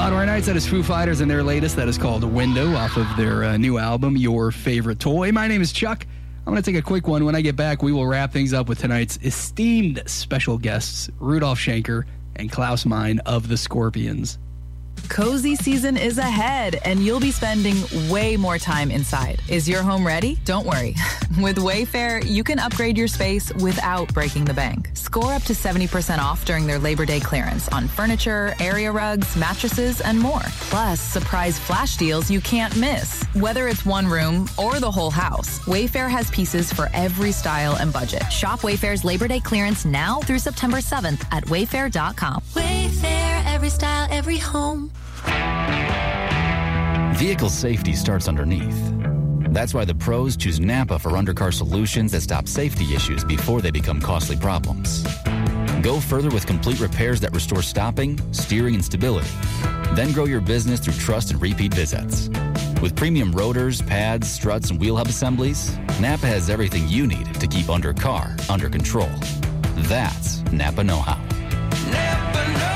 Loudwire Nights, that is Foo Fighters, and their latest, that is called Window, off of their new album, Your Favorite Toy. My name is Chuck. I'm going to take a quick one. When I get back, we will wrap things up with tonight's esteemed special guests, Rudolf Schenker and Klaus Meine of the Scorpions. Cozy season is ahead, and you'll be spending way more time inside. Is your home ready? Don't worry. With Wayfair, you can upgrade your space without breaking the bank. Score up to 70% off during their Labor Day clearance on furniture, area rugs, mattresses, and more. Plus, surprise flash deals you can't miss. Whether it's one room or the whole house, Wayfair has pieces for every style and budget. Shop Wayfair's Labor Day clearance now through September 7th at wayfair.com. Wayfair, every style, every home. Vehicle safety starts underneath. That's why the pros choose Napa for undercar solutions that stop safety issues before they become costly problems. Go further with complete repairs that restore stopping, steering, and stability. Then grow your business through trust and repeat visits. With premium rotors, pads, struts, and wheel hub assemblies, Napa has everything you need to keep undercar under control. That's Napa know-how. Napa know-how.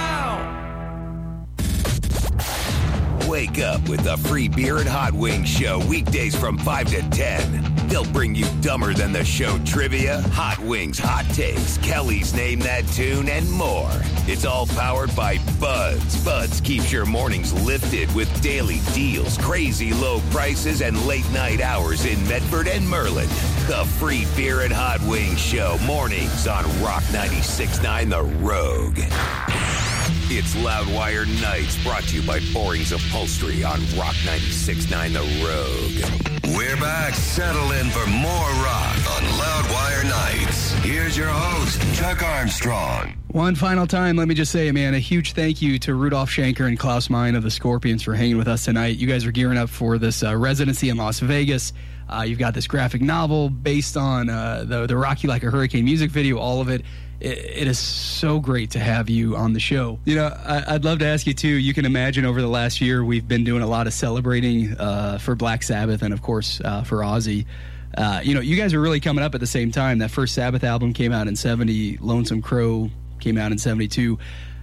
Wake up with the Free Beer and Hot Wings Show weekdays from 5 to 10. They'll bring you dumber than the show trivia, hot wings, hot takes, Kelly's Name That Tune, and more. It's all powered by Buds. Buds keeps your mornings lifted with daily deals, crazy low prices, and late night hours in Medford and Merlin. The Free Beer and Hot Wings Show mornings on Rock 96.9 The Rogue. It's Loudwire Nights, brought to you by Boring's Upholstery on Rock 96.9 The Rogue. We're back. Settle in for more rock on Loudwire Nights. Here's your host, Chuck Armstrong. One final time, let me just say, man, a huge thank you to Rudolf Schenker and Klaus Meine of the Scorpions for hanging with us tonight. You guys are gearing up for this residency in Las Vegas. You've got this graphic novel based on the Rock You Like a Hurricane music video, all of it. It is so great to have you on the show. You know, I'd love to ask you, too, you can imagine over the last year we've been doing a lot of celebrating for Black Sabbath and, of course, for Ozzy. You guys are really coming up at the same time. That first Sabbath album came out in 70. Lonesome Crow came out in 72.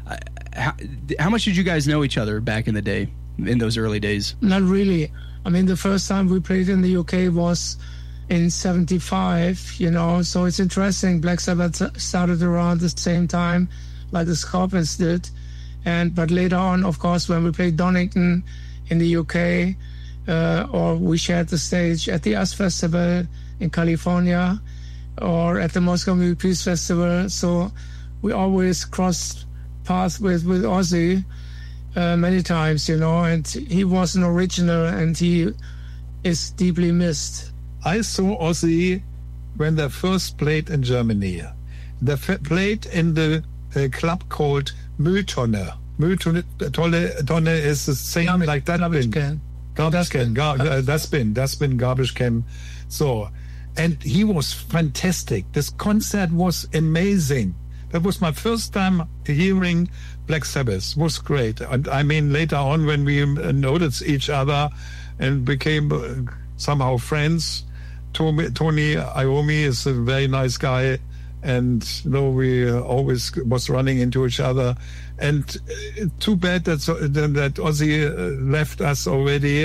How much did you guys know each other back in the day, in those early days? Not really. I mean, the first time we played in the UK was in 75, so it's interesting. Black Sabbath started around the same time like the Scorpions did. But later on, of course, when we played Donington in the UK, or we shared the stage at the US Festival in California, or at the Moscow Music Peace Festival. So we always crossed paths with Ozzy many times, and he was an original and he is deeply missed. I saw Ozzy when they first played in Germany. They played in the club called Mülltonne. Mülltonne is the same like that garbage bin. can. That's been garbage can. So, and he was fantastic. This concert was amazing. That was my first time hearing Black Sabbath. It was great. And I mean, later on when we noticed each other and became somehow friends, Tony Iommi is a very nice guy, and we always was running into each other. And too bad that Ozzy left us already.